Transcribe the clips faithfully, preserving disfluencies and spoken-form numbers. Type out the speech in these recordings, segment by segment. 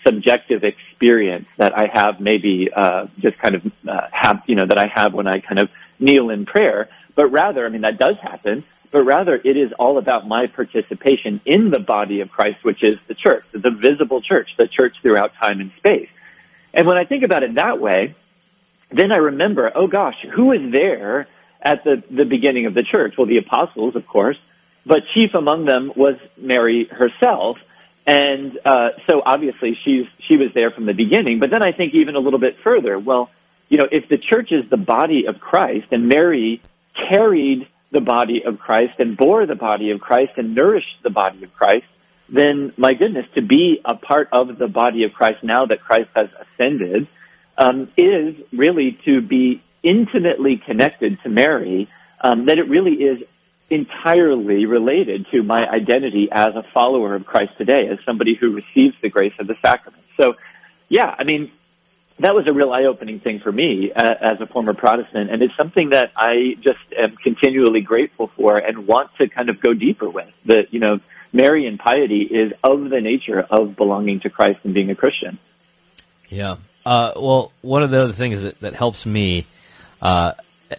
subjective experience that I have maybe uh, just kind of uh, have, you know, that I have when I kind of kneel in prayer, but rather, I mean, that does happen, but rather it is all about my participation in the body of Christ, which is the church, the visible church, the church throughout time and space. And when I think about it that way, then I remember, oh gosh, who was there at the, the beginning of the church? Well, the apostles, of course, but chief among them was Mary herself. And uh, so obviously she's she was there from the beginning. But then I think even a little bit further, well, you know, if the church is the body of Christ and Mary carried the body of Christ and bore the body of Christ and nourished the body of Christ, then my goodness, to be a part of the body of Christ now that Christ has ascended um, is really to be intimately connected to Mary, um, that it really is entirely related to my identity as a follower of Christ today, as somebody who receives the grace of the sacrament. So, yeah, I mean, that was a real eye-opening thing for me uh, as a former Protestant, and it's something that I just am continually grateful for and want to kind of go deeper with. That, you know, Marian piety is of the nature of belonging to Christ and being a Christian. Yeah. Uh, well, one of the other things that, that helps me uh,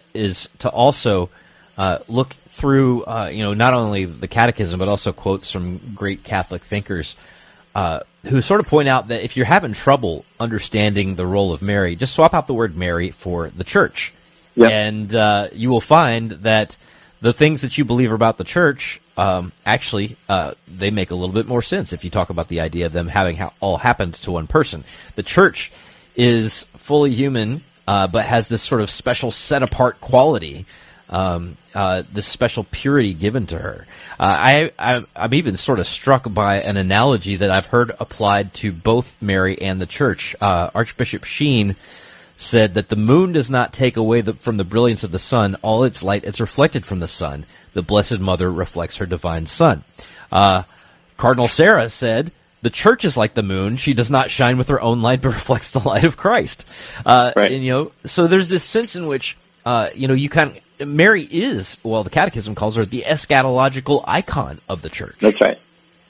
is to also uh, look through, uh, you know, not only the Catechism, but also quotes from great Catholic thinkers uh, who sort of point out that if you're having trouble understanding the role of Mary, just swap out the word Mary for the church. Yep. And uh, you will find that the things that you believe about the church, um, actually, uh, they make a little bit more sense if you talk about the idea of them having ha- all happened to one person. The church is fully human, uh, but has this sort of special set-apart quality, um, uh, this special purity given to her. Uh, I, I, I'm even sort of struck by an analogy that I've heard applied to both Mary and the church. Uh, Archbishop Sheen said that the moon does not take away the, from the brilliance of the sun all its light. It's reflected from the sun. The Blessed Mother reflects her divine Son. Uh, Cardinal Sarah said, the church is like the moon. She does not shine with her own light, but reflects the light of Christ. Uh, right. And, you know, so there's this sense in which, uh, you know, you kind of, Mary is, well, the Catechism calls her the eschatological icon of the church. That's right.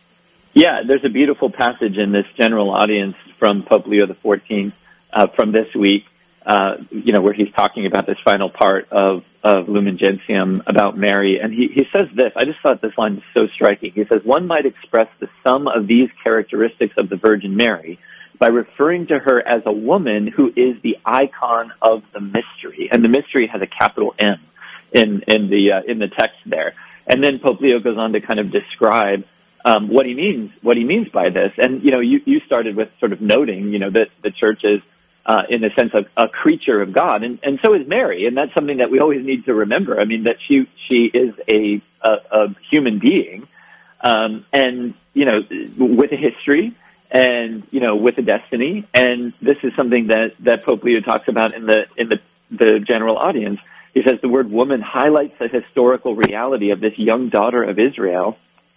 Yeah, there's a beautiful passage in this general audience from Pope Leo the fourteenth uh, from this week, uh, you know, where he's talking about this final part of, of Lumen Gentium about Mary. And he, he says this, I just thought this line was so striking. He says, one might express the sum of these characteristics of the Virgin Mary by referring to her as a woman who is the icon of the mystery. And the mystery has a capital M in, in the, uh, in the text there. And then Pope Leo goes on to kind of describe um, what he means, what he means by this. And, you know, you, you started with sort of noting, you know, that the church is, Uh, in the sense of a creature of God, and, and so is Mary, and that's something that we always need to remember. I mean, that she she is a a, a human being, um, and you know, with a history, and you know, with a destiny, and this is something that, that Pope Leo talks about in the in the the general audience. He says the word woman highlights the historical reality of this young daughter of Israel,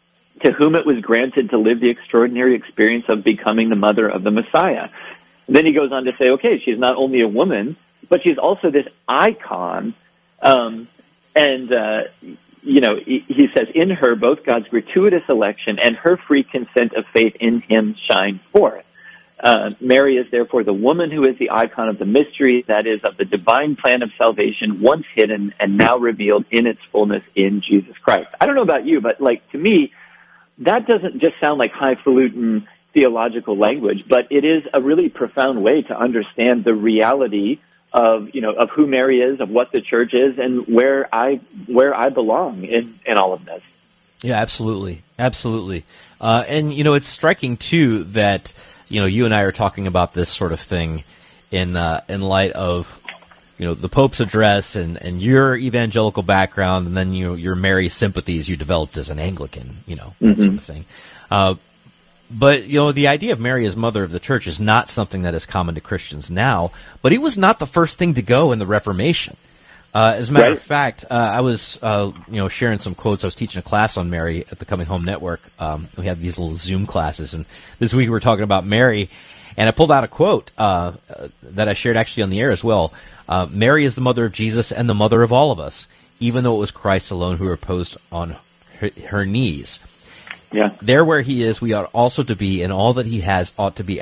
to whom it was granted to live the extraordinary experience of becoming the mother of the Messiah. Then he goes on to say, okay, she's not only a woman, but she's also this icon. Um, and, uh, you know, he, he says, in her, both God's gratuitous election and her free consent of faith in him shine forth. Uh, Mary is therefore the woman who is the icon of the mystery, that is, of the divine plan of salvation, once hidden and now revealed in its fullness in Jesus Christ. I don't know about you, but, like, to me, that doesn't just sound like highfalutin theological language, but it is a really profound way to understand the reality of, you know, of who Mary is, of what the church is, and where I where I belong in, in all of this. Yeah, absolutely, absolutely. Uh, and you know, it's striking too that you know you and I are talking about this sort of thing in uh, in light of you know the Pope's address and, and your evangelical background, and then you know, your Mary sympathies you developed as an Anglican, you know that mm-hmm. sort of thing. Uh, But, you know, the idea of Mary as mother of the church is not something that is common to Christians now, but it was not the first thing to go in the Reformation. Uh, as a matter right. of fact, uh, I was, uh, you know, sharing some quotes. I was teaching a class on Mary at the Coming Home Network. Um, we had these little Zoom classes, and this week we were talking about Mary, and I pulled out a quote uh, that I shared actually on the air as well. Uh, Mary is the mother of Jesus and the mother of all of us, even though it was Christ alone who reposed on her, her knees. Yeah. There where he is, we ought also to be, and all that he has ought to be